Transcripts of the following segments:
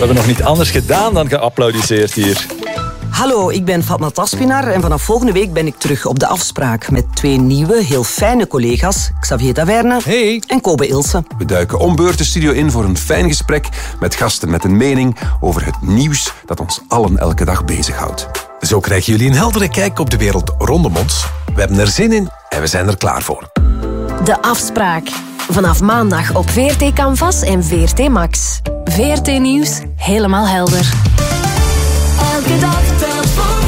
hebben nog niet anders gedaan dan geapplaudisseerd hier. Hallo, ik ben Fatma Taspinar en vanaf volgende week ben ik terug op de afspraak met 2 nieuwe, heel fijne collega's, Xavier Taverne en Kobe Ilse. We duiken om beurt de studio in voor een fijn gesprek met gasten met een mening over het nieuws dat ons allen elke dag bezighoudt. Zo krijgen jullie een heldere kijk op de wereld rondom ons. We hebben er zin in en we zijn er klaar voor. De afspraak. Vanaf maandag op VRT Canvas en VRT Max. VRT Nieuws, helemaal helder. Elke dag telt voor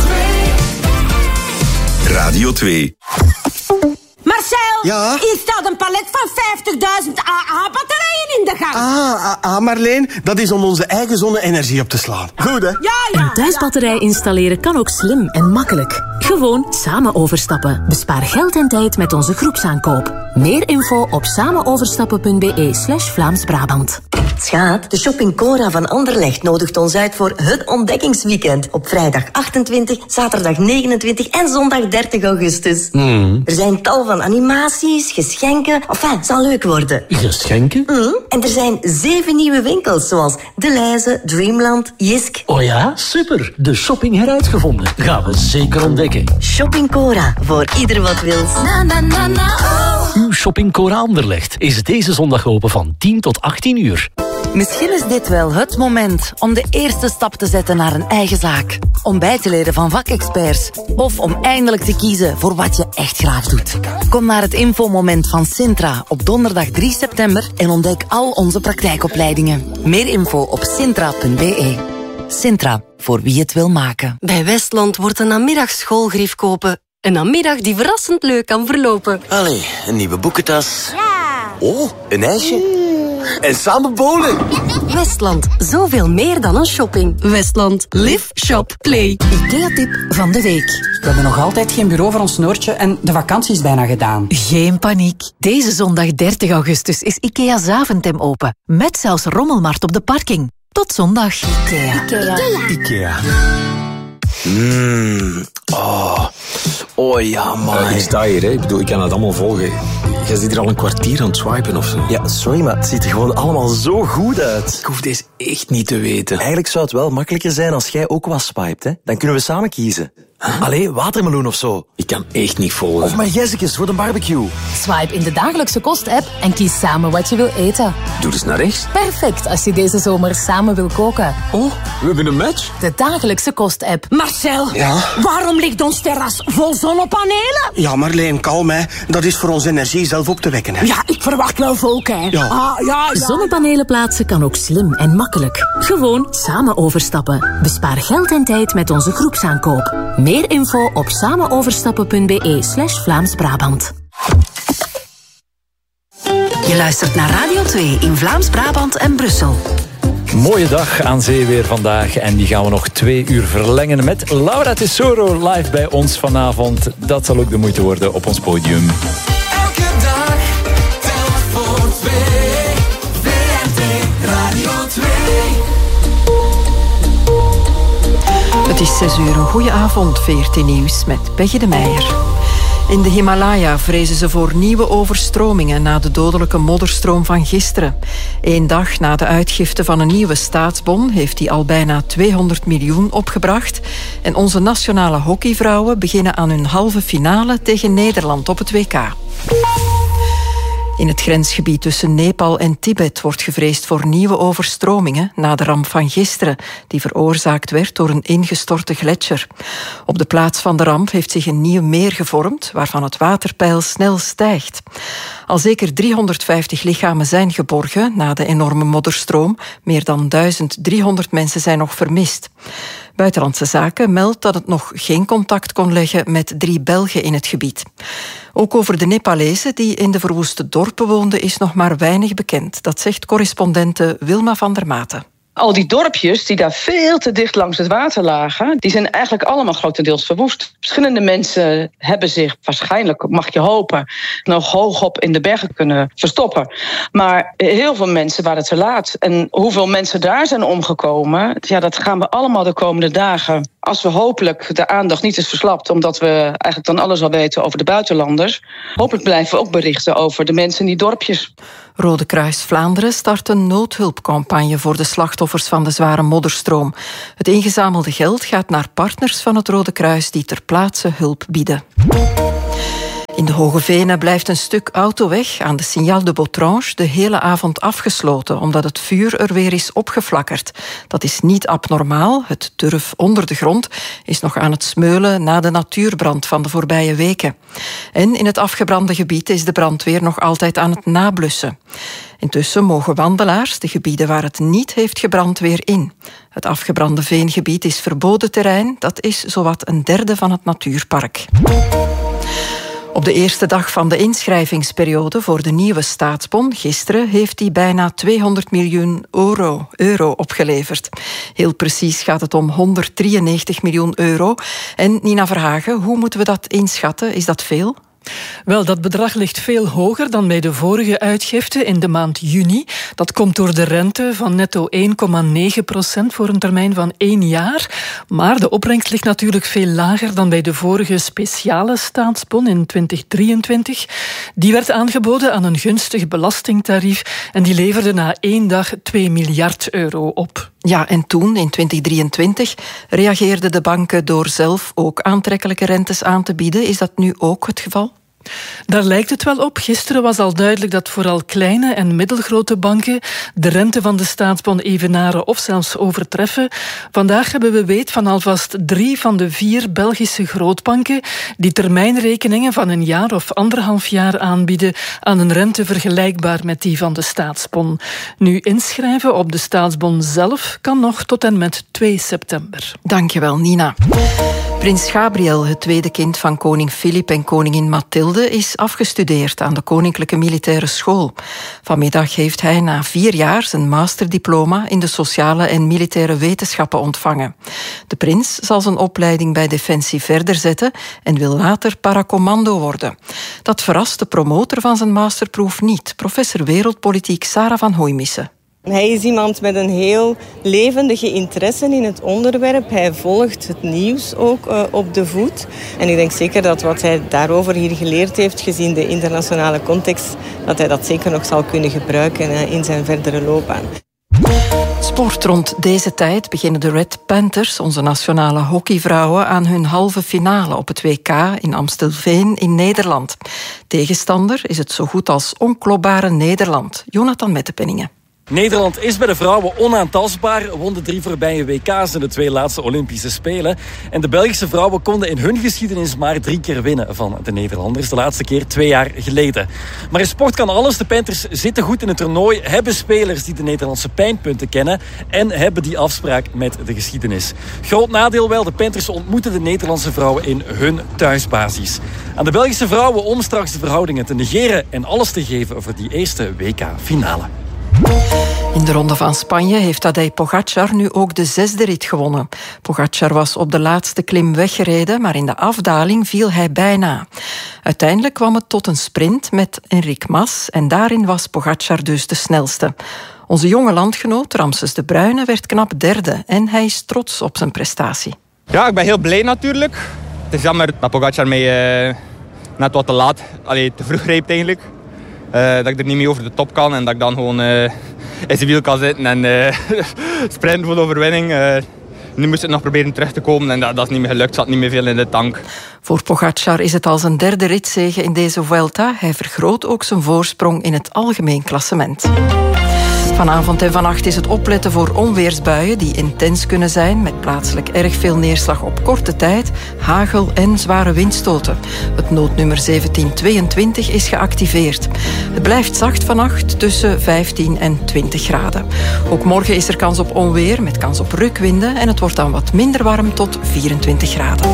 2. Radio 2. Marcel, ja? hier staat een palet van 50.000 AA-batterijen in de gang. Marleen, dat is om onze eigen zonne-energie op te slaan. Goed, hè? Ja. Een thuisbatterij installeren kan ook slim en makkelijk. Gewoon samen overstappen. Bespaar geld en tijd met onze groepsaankoop. Meer info op samenoverstappen.be/Vlaams-Brabant. Schat, de Shopping Cora van Anderlecht nodigt ons uit voor het ontdekkingsweekend. Op vrijdag 28, zaterdag 29 en zondag 30 augustus. Er zijn tal van animaties, geschenken. Enfin, zal leuk worden. Geschenken? En er zijn 7 nieuwe winkels, zoals De Leize, Dreamland, Jisk. Oh ja, super. De shopping heruitgevonden. Gaan we zeker ontdekken. Shopping Cora, voor ieder wat wils. Uw Shopping Cora Anderlecht is deze zondag open van 10 tot 18 uur. Misschien is dit wel het moment om de eerste stap te zetten naar een eigen zaak. Om bij te leren van vakexperts. Of om eindelijk te kiezen voor wat je echt graag doet. Kom naar het infomoment van Sintra op donderdag 3 september en ontdek al onze praktijkopleidingen. Meer info op sintra.be. Sintra, voor wie het wil maken. Bij Westland wordt een namiddag schoolgrief kopen. Een namiddag die verrassend leuk kan verlopen. Allee, een nieuwe boekentas. Ja. Oh, een ijsje. En samen bowlen. Westland, zoveel meer dan een shopping. Westland, live, shop, play. IKEA-tip van de week. We hebben nog altijd geen bureau voor ons Noortje en de vakantie is bijna gedaan. Geen paniek. Deze zondag 30 augustus is IKEA Zaventem open. Met zelfs rommelmarkt op de parking. Tot zondag. IKEA. Oh ja, man. Ik sta hier, hè. Ik bedoel, ik kan het allemaal volgen. Jij zit hier al een kwartier aan het swipen of zo. Ja, sorry, maar het ziet er gewoon allemaal zo goed uit. Ik hoef deze echt niet te weten. Eigenlijk zou het wel makkelijker zijn als jij ook was swiped, hè. Dan kunnen we samen kiezen. Allee, watermeloen of zo. Ik kan echt niet volgen. Of maïsjes voor de barbecue. Swipe in de dagelijkse kost-app en kies samen wat je wil eten. Doe eens naar rechts. Perfect als je deze zomer samen wil koken. Oh, we hebben een match. De dagelijkse kost-app. Marcel, waarom ligt ons terras vol zonnepanelen? Ja, Marleen, kalm, hè. Dat is voor onze energie zelf op te wekken, hè. Ja, ik verwacht wel volk, hè. Ja. Zonnepanelen plaatsen kan ook slim en makkelijk. Gewoon samen overstappen. Bespaar geld en tijd met onze groepsaankoop. Meer info op samenoverstappen.be/Vlaams-Brabant. Je luistert naar Radio 2 in Vlaams-Brabant en Brussel. Mooie dag aan zee weer vandaag. En die gaan we nog 2 uur verlengen met Laura Tesoro live bij ons vanavond. Dat zal ook de moeite worden op ons podium. Elke dag telt voor 2. VRT Radio 2. Het is 6 uur, een goede avond, VRT Nieuws met Peggy de Meijer. In de Himalaya vrezen ze voor nieuwe overstromingen na de dodelijke modderstroom van gisteren. 1 dag na de uitgifte van een nieuwe staatsbon heeft die al bijna 200 miljoen opgebracht. En onze nationale hockeyvrouwen beginnen aan hun halve finale tegen Nederland op het WK. In het grensgebied tussen Nepal en Tibet wordt gevreesd voor nieuwe overstromingen na de ramp van gisteren, die veroorzaakt werd door een ingestorte gletsjer. Op de plaats van de ramp heeft zich een nieuw meer gevormd, waarvan het waterpeil snel stijgt. Al zeker 350 lichamen zijn geborgen na de enorme modderstroom. Meer dan 1300 mensen zijn nog vermist. Buitenlandse Zaken meldt dat het nog geen contact kon leggen met 3 Belgen in het gebied. Ook over de Nepalezen die in de verwoeste dorpen woonden is nog maar weinig bekend. Dat zegt correspondente Wilma van der Maten. Al die dorpjes die daar veel te dicht langs het water lagen, die zijn eigenlijk allemaal grotendeels verwoest. Verschillende mensen hebben zich waarschijnlijk, mag je hopen, nog hoogop in de bergen kunnen verstoppen. Maar heel veel mensen waren te laat. En hoeveel mensen daar zijn omgekomen, ja, dat gaan we allemaal de komende dagen Als we hopelijk de aandacht niet is verslapt, omdat we eigenlijk dan alles al weten over de buitenlanders, hopelijk blijven we ook berichten over de mensen in die dorpjes. Rode Kruis Vlaanderen start een noodhulpcampagne voor de slachtoffers van de zware modderstroom. Het ingezamelde geld gaat naar partners van het Rode Kruis die ter plaatse hulp bieden. In de Hoge Venen blijft een stuk autoweg aan de Signal de Botrange de hele avond afgesloten, omdat het vuur er weer is opgeflakkerd. Dat is niet abnormaal. Het turf onder de grond is nog aan het smeulen na de natuurbrand van de voorbije weken. En in het afgebrande gebied is de brandweer nog altijd aan het nablussen. Intussen mogen wandelaars de gebieden waar het niet heeft gebrand weer in. Het afgebrande veengebied is verboden terrein. Dat is zowat een derde van het natuurpark. Op de eerste dag van de inschrijvingsperiode voor de nieuwe staatsbon gisteren heeft hij bijna 200 miljoen euro opgeleverd. Heel precies gaat het om 193 miljoen euro. En Nina Verhagen, hoe moeten we dat inschatten? Is dat veel? Wel, dat bedrag ligt veel hoger dan bij de vorige uitgifte in de maand juni. Dat komt door de rente van netto 1,9% voor een termijn van 1 jaar. Maar de opbrengst ligt natuurlijk veel lager dan bij de vorige speciale staatsbon in 2023. Die werd aangeboden aan een gunstig belastingtarief en die leverde na 1 dag 2 miljard euro op. Ja, en toen, in 2023, reageerden de banken door zelf ook aantrekkelijke rentes aan te bieden. Is dat nu ook het geval? Daar lijkt het wel op. Gisteren was al duidelijk dat vooral kleine en middelgrote banken de rente van de staatsbon evenaren of zelfs overtreffen. Vandaag hebben we weet van alvast 3 van de 4 Belgische grootbanken die termijnrekeningen van 1 jaar of 1,5 jaar aanbieden aan een rente vergelijkbaar met die van de staatsbon. Nu inschrijven op de staatsbon zelf kan nog tot en met 2 september. Dankjewel, Nina. Prins Gabriel, het tweede kind van koning Filip en koningin Mathilde, is afgestudeerd aan de Koninklijke Militaire School. Vanmiddag heeft hij na 4 jaar zijn masterdiploma in de sociale en militaire wetenschappen ontvangen. De prins zal zijn opleiding bij Defensie verder zetten en wil later paracommando worden. Dat verrast de promotor van zijn masterproef niet, professor wereldpolitiek Sarah van Hooimissen. Hij is iemand met een heel levendige interesse in het onderwerp. Hij volgt het nieuws ook op de voet. En ik denk zeker dat wat hij daarover hier geleerd heeft, gezien de internationale context, dat hij dat zeker nog zal kunnen gebruiken in zijn verdere loopbaan. Sport. Rond deze tijd beginnen de Red Panthers, onze nationale hockeyvrouwen, aan hun halve finale op het WK in Amstelveen in Nederland. Tegenstander is het zo goed als onklopbare Nederland. Jonathan Mettepenningen. Nederland is bij de vrouwen onaantastbaar, won de 3 voorbije WK's en de 2 laatste Olympische Spelen. En de Belgische vrouwen konden in hun geschiedenis maar 3 keer winnen van de Nederlanders. De laatste keer 2 jaar geleden. Maar in sport kan alles. De Panthers zitten goed in het toernooi, hebben spelers die de Nederlandse pijnpunten kennen en hebben die afspraak met de geschiedenis. Groot nadeel wel, de Panthers ontmoeten de Nederlandse vrouwen in hun thuisbasis. Aan de Belgische vrouwen om straks de verhoudingen te negeren en alles te geven voor die eerste WK-finale. In de Ronde van Spanje heeft Tadej Pogačar nu ook de 6e rit gewonnen. Pogačar was op de laatste klim weggereden, maar in de afdaling viel hij bijna. Uiteindelijk kwam het tot een sprint met Enric Mas en daarin was Pogačar dus de snelste. Onze jonge landgenoot Ramses de Bruyne werd knap 3e en hij is trots op zijn prestatie. Ja, ik ben heel blij natuurlijk. Het is jammer dat Pogačar mij net wat te laat, te vroeg greep eigenlijk. Dat ik er niet mee over de top kan en dat ik dan gewoon in zijn wiel kan zitten en sprinten voor de overwinning. Nu moest het nog proberen terug te komen en dat is niet meer gelukt. Zat niet meer veel in de tank. Voor Pogačar is het als een 3e ritzege in deze Vuelta. Hij vergroot ook zijn voorsprong in het algemeen klassement. Vanavond en vannacht is het opletten voor onweersbuien die intens kunnen zijn, met plaatselijk erg veel neerslag op korte tijd, hagel en zware windstoten. Het noodnummer 1722 is geactiveerd. Het blijft zacht vannacht tussen 15 en 20 graden. Ook morgen is er kans op onweer met kans op rukwinden en het wordt dan wat minder warm tot 24 graden.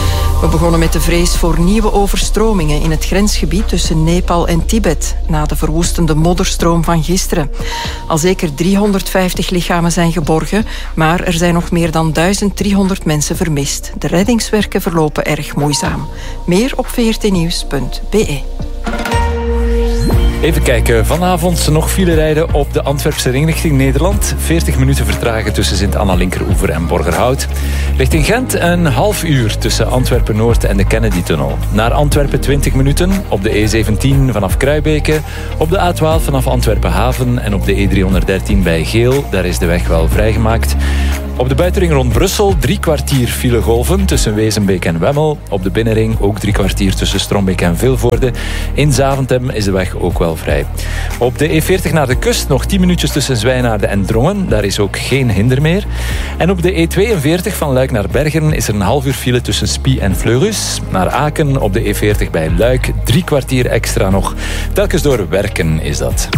We begonnen met de vrees voor nieuwe overstromingen in het grensgebied tussen Nepal en Tibet, na de verwoestende modderstroom van gisteren. Al zeker 350 lichamen zijn geborgen, maar er zijn nog meer dan 1300 mensen vermist. De reddingswerken verlopen erg moeizaam. Meer op vrtnieuws.be. Even kijken, vanavond nog file rijden op de Antwerpse ring richting Nederland. 40 minuten vertragen tussen Sint-Anna-Linkeroever en Borgerhout. Richting Gent een half uur tussen Antwerpen-Noord en de Kennedy-tunnel. Naar Antwerpen 20 minuten, op de E17 vanaf Kruibeke, op de A12 vanaf Antwerpen-Haven en op de E313 bij Geel. Daar is de weg wel vrijgemaakt. Op de buitenring rond Brussel 3 kwartier filegolven tussen Wezenbeek en Wemmel. Op de binnenring ook 3 kwartier tussen Strombeek en Vilvoorde. In Zaventem is de weg ook wel vrij. Op de E40 naar de kust nog 10 minuutjes tussen Zwijnaarden en Drongen. Daar is ook geen hinder meer. En op de E42 van Luik naar Bergen is er een half uur file tussen Spie en Fleurus. Naar Aken op de E40 bij Luik 3 kwartier extra nog. Telkens door Werken is dat.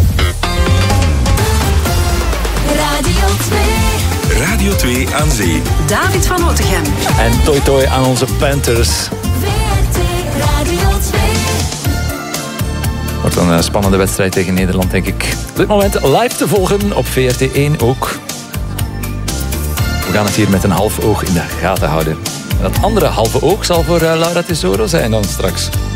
Radio 2. Radio 2 aan zee. David van Otegem. En toi toi aan onze Panthers. VRT Radio 2. Wordt een spannende wedstrijd tegen Nederland, denk ik. Op dit moment live te volgen op VRT1 ook. We gaan het hier met een half oog in de gaten houden. En dat andere halve oog zal voor Laura Tesoro zijn dan straks.